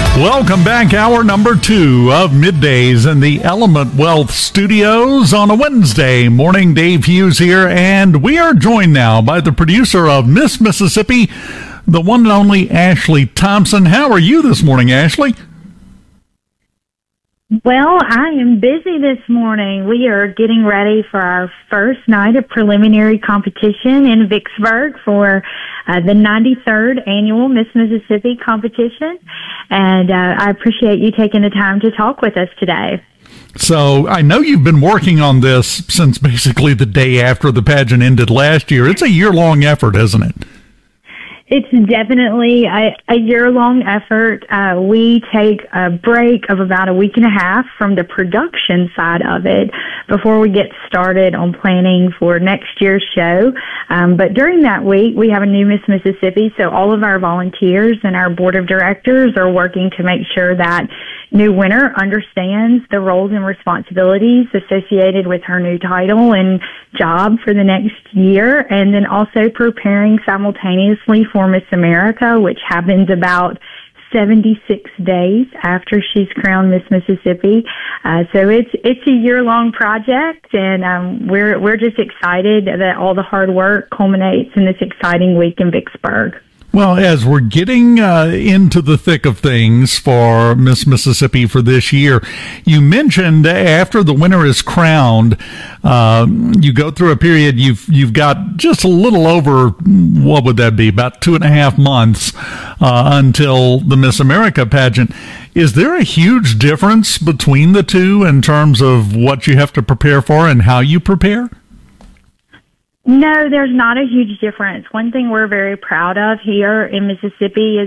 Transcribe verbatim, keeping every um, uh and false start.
Welcome back. Hour number two of Middays in the Element Wealth Studios on a Wednesday morning. Dave Hughes here, and we are joined now by the producer of Miss Mississippi, the one and only Ashley Thompson. How are you this morning, Ashley? Well, I am busy this morning. We are getting ready for our first night of preliminary competition in Vicksburg for uh, the ninety-third annual Miss Mississippi competition. And uh, I appreciate you taking the time to talk with us today. So I know you've been working on this since basically the day after the pageant ended last year. It's a year-long effort, isn't it? It's definitely a, a year-long effort. Uh, we take a break of about a week and a half from the production side of it before we get started on planning for next year's show. Um, but during that week, we have a new Miss Mississippi, so all of our volunteers and our board of directors are working to make sure that new winner understands the roles and responsibilities associated with her new title and job for the next year, and then also preparing simultaneously for Miss America, which happens about seventy-six days after she's crowned Miss Mississippi. Uh, so it's it's a year-long project, and um, we're we're just excited that all the hard work culminates in this exciting week in Vicksburg. Well, as we're getting uh, into the thick of things for Miss Mississippi for this year, you mentioned after the winner is crowned, uh, you go through a period, you've you've got just a little over, what would that be, about two and a half months uh, until the Miss America pageant. Is there a huge difference between the two in terms of what you have to prepare for and how you prepare? No, there's not a huge difference. One thing we're very proud of here in Mississippi is